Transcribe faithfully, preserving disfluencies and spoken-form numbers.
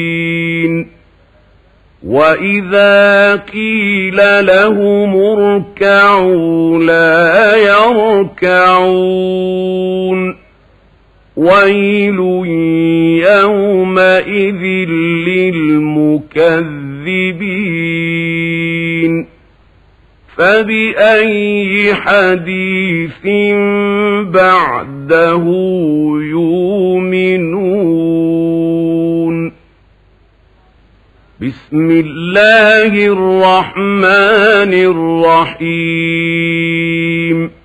وَإِذَا قِيلَ لَهُمُ ارْكَعُوا لَا يَرْكَعُونَ وَيْلٌ يَوْمَئِذٍ لِّلْمُكَذِّبِينَ فَبِأَيِّ حَدِيثٍ بَعْدَهُ يُؤْمِنُونَ بسم الله الرحمن الرحيم